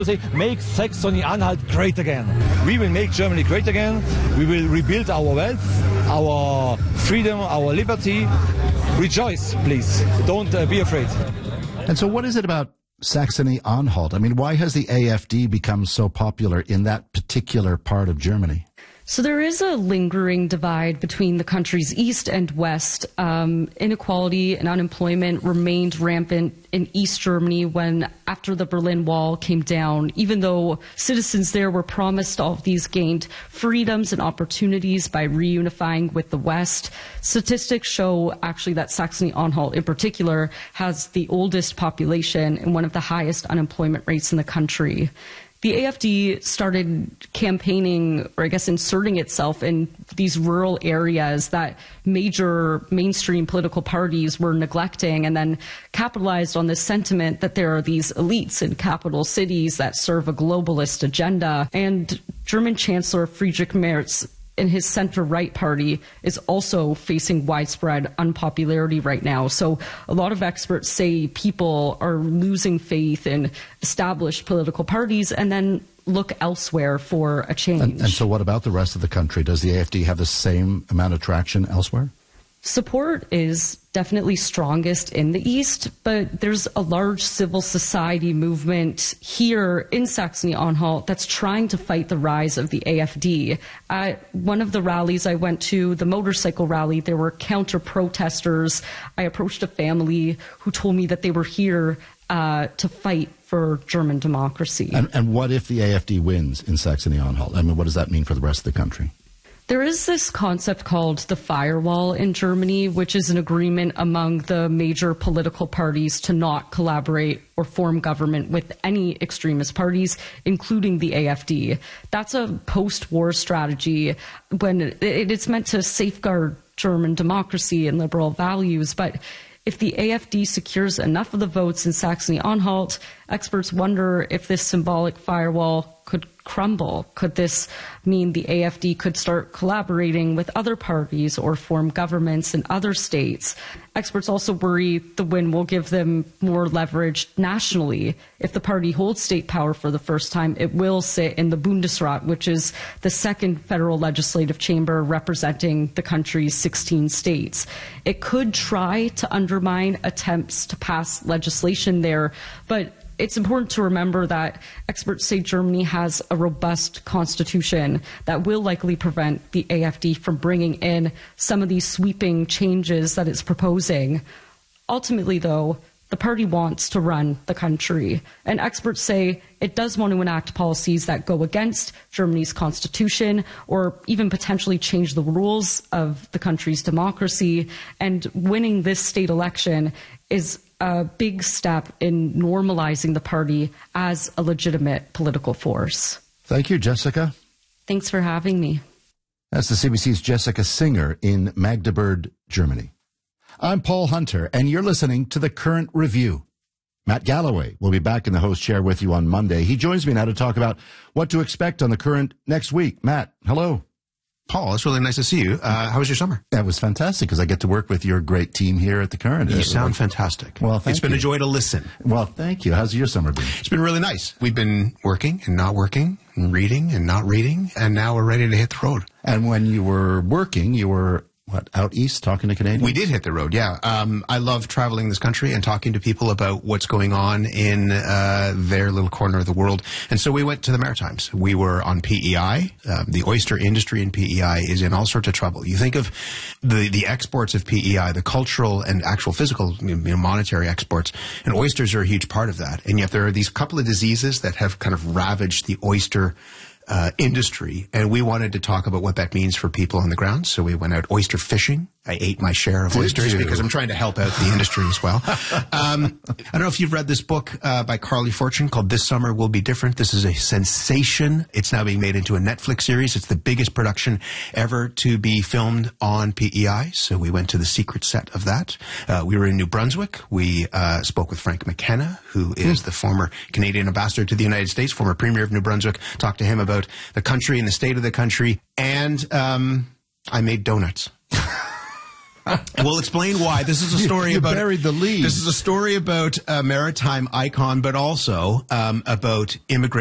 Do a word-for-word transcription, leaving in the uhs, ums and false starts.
Say, make Saxony-Anhalt great again. We will make Germany great again. We will rebuild our wealth, our freedom, our liberty. Rejoice, please. Don't uh, be afraid. And so what is it about Saxony-Anhalt? I mean, why has the A F D become so popular in that particular part of Germany? So there is a lingering divide between the country's east and west. Um, inequality and unemployment remained rampant in East Germany when, after the Berlin Wall came down, even though citizens there were promised all of these gained freedoms and opportunities by reunifying with the West. Statistics show actually that Saxony-Anhalt in particular has the oldest population and one of the highest unemployment rates in the country. The A F D started campaigning, or I guess inserting itself in these rural areas that major mainstream political parties were neglecting, and then capitalized on this sentiment that there are these elites in capital cities that serve a globalist agenda. And German Chancellor Friedrich Merz, in his center-right party, is also facing widespread unpopularity right now. So a lot of experts say people are losing faith in established political parties and then look elsewhere for a change. And, and so what about the rest of the country? Does the A F D have the same amount of traction elsewhere? Support is definitely strongest in the East, but there's a large civil society movement here in Saxony-Anhalt that's trying to fight the rise of the A F D. At one of the rallies I went to, the motorcycle rally, there were counter-protesters. I approached a family who told me that they were here uh, to fight for German democracy. And, and what if the A F D wins in Saxony-Anhalt? I mean, what does that mean for the rest of the country? There is this concept called the firewall in Germany, which is an agreement among the major political parties to not collaborate or form government with any extremist parties, including the A F D. That's a post-war strategy when it's meant to safeguard German democracy and liberal values. But if the A F D secures enough of the votes in Saxony-Anhalt, experts wonder if this symbolic firewall could crumble. Could this mean the A F D could start collaborating with other parties or form governments in other states? Experts also worry the win will give them more leverage nationally. If the party holds state power for the first time, it will sit in the Bundesrat, which is the second federal legislative chamber representing the country's sixteen states. It could try to undermine attempts to pass legislation there, but it's important to remember that experts say Germany has a robust constitution that will likely prevent the A F D from bringing in some of these sweeping changes that it's proposing. Ultimately, though, the party wants to run the country, and experts say it does want to enact policies that go against Germany's constitution or even potentially change the rules of the country's democracy. And winning this state election is a big step in normalizing the party as a legitimate political force. Thank you, Jessica. Thanks for having me. That's the C B C's Jessica Singer in Magdeburg, Germany. I'm Paul Hunter, and you're listening to The Current Review. Matt Galloway will be back in the host chair with you on Monday. He joins me now to talk about what to expect on The Current next week. Matt, hello. Paul, it's really nice to see you. Uh, how was your summer? That was fantastic because I get to work with your great team here at The Current. You sound fantastic. Well, thank It's been you. a joy to listen. Well, thank you. How's your summer been? It's been really nice. We've been working and not working, and reading and not reading, and now we're ready to hit the road. And when you were working, you were, what, out east talking to Canadians? We did hit the road, yeah. Um, I love traveling this country and talking to people about what's going on in uh, their little corner of the world. And so we went to the Maritimes. We were on P E I. Uh, the oyster industry in P E I is in all sorts of trouble. You think of the, the exports of P E I, the cultural and actual physical, you know, monetary exports, and oysters are a huge part of that. And yet there are these couple of diseases that have kind of ravaged the oyster Uh, industry, and we wanted to talk about what that means for people on the ground. So we went out oyster fishing. I ate my share of Did oysters you? because I'm trying to help out the industry as well. Um, I don't know if you've read this book uh, by Carly Fortune called This Summer Will Be Different. This is a sensation. It's now being made into a Netflix series. It's the biggest production ever to be filmed on P E I. So we went to the secret set of that. Uh, we were in New Brunswick. We uh, spoke with Frank McKenna, who is the former Canadian ambassador to the United States, former premier of New Brunswick. Talked to him about the country and the state of the country. And um, I made donuts. We'll explain why. This is a story you about buried the lead. This is a story about a maritime icon, but also um, about immigration.